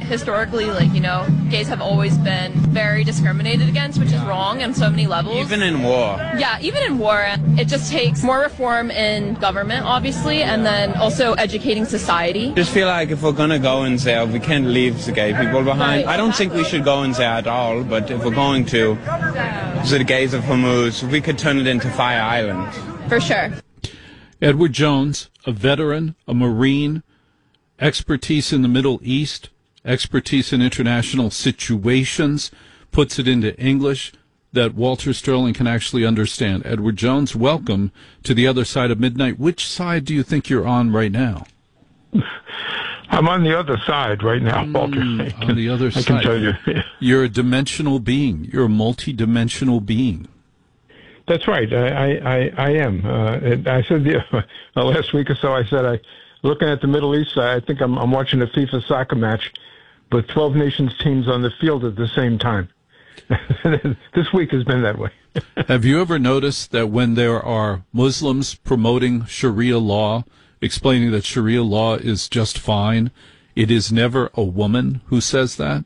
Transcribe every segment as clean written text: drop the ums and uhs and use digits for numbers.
historically, gays have always been very discriminated against, which is wrong on so many levels. Even in war. Yeah, even in war. It just takes more reform in government, obviously, and then also educating society. Just feel like if we're going to go in there, we can't leave the gay people behind. I don't think we should go in there at all, but if we're going to, the gays of Hormuz, we could turn it into Fire Island. For sure. Edward Jones, a veteran, a Marine, expertise in the Middle East, expertise in international situations, puts it into English that Walter Sterling can actually understand. Edward Jones, welcome to the other side of midnight. Which side do you think you're on right now? I'm on the other side right now, Walter. On the other side. I can tell you. You're a dimensional being. You're a multi-dimensional being. That's right. I am. I said last week or so, I said, looking at the Middle East, I think I'm watching a FIFA soccer match with 12 nations teams on the field at the same time. This week has been that way. Have you ever noticed that when there are Muslims promoting Sharia law, explaining that Sharia law is just fine, it is never a woman who says that?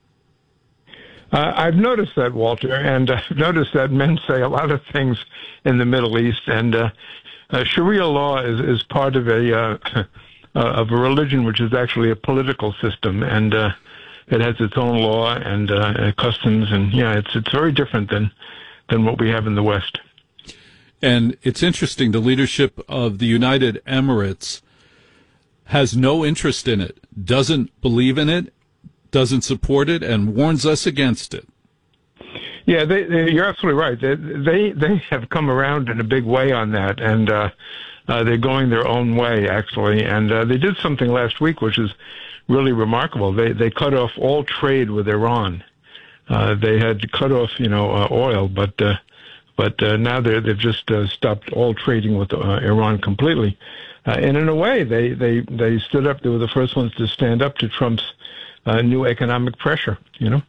I've noticed that, Walter, and I've noticed that men say a lot of things in the Middle East, and Sharia law is part of a religion which is actually a political system, and it has its own law and customs, and it's very different than what we have in the West. And it's interesting, the leadership of the United Emirates has no interest in it, doesn't believe in it, doesn't support it, and warns us against it. Yeah, you're absolutely right. They have come around in a big way on that, and they're going their own way, actually. And they did something last week which is really remarkable. They cut off all trade with Iran. They had cut off, oil, but now they've just stopped all trading with Iran completely. And in a way, they stood up. They were the first ones to stand up to Trump's new economic pressure.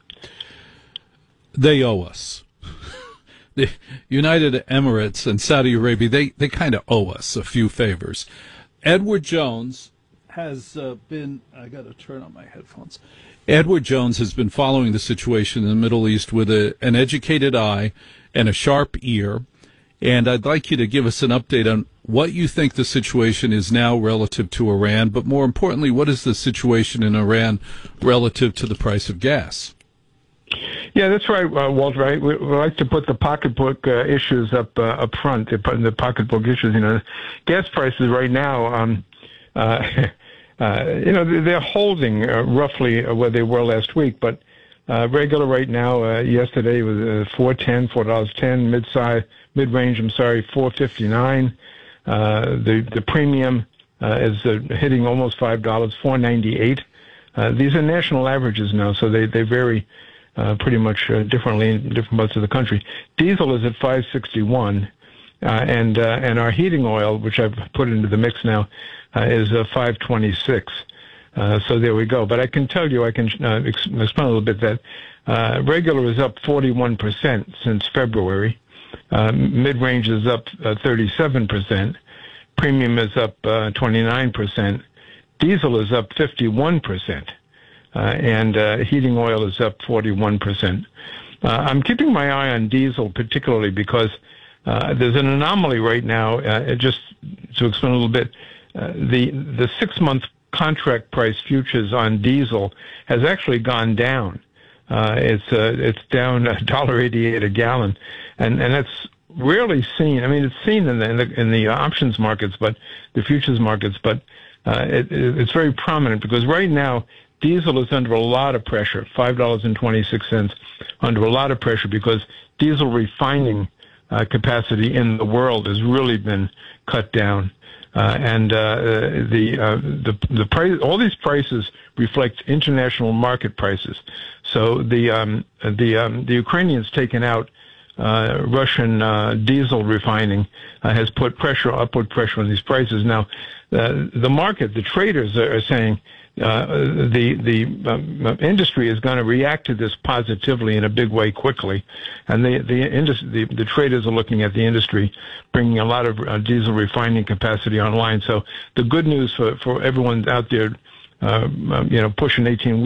They owe us. The United Emirates and Saudi Arabia, they kind of owe us a few favors. Edward Jones has been, I got to turn on my headphones. Edward Jones has been following the situation in the Middle East with an educated eye and a sharp ear. And I'd like you to give us an update on what you think the situation is now relative to Iran, but more importantly, what is the situation in Iran relative to the price of gas? Yeah, that's right, Walter. We like to put the pocketbook issues up front. The pocketbook issues, gas prices right now, they're holding roughly where they were last week, but regular right now, yesterday was $4.10, mid-range, $4.59. The premium is hitting almost $5, $4.98. These are national averages now, so they vary pretty much differently in different parts of the country. Diesel is at $5.61, and our heating oil, which I've put into the mix now, is $5.26. So there we go. But I can tell you, I can explain a little bit that regular is up 41% since February. Mid-range is up 37%. Premium is up 29%. Diesel is up 51%. And heating oil is up 41%. I'm keeping my eye on diesel particularly because there's an anomaly right now. Just to explain a little bit, the 6-month contract price futures on diesel has actually gone down. It's down $1.88 a gallon, and that's rarely seen. I mean, it's seen in the options markets, but the futures markets, but it's very prominent because right now diesel is under a lot of pressure. $5.26 under a lot of pressure because diesel refining capacity in the world has really been cut down. And the price, all these prices reflect international market prices. So the Ukrainians taken out Russian diesel refining has put upward pressure on these prices. Now, the market, the traders are saying the industry is going to react to this positively in a big way quickly, and the traders are looking at the industry bringing a lot of diesel refining capacity online. So the good news for everyone out there, pushing 18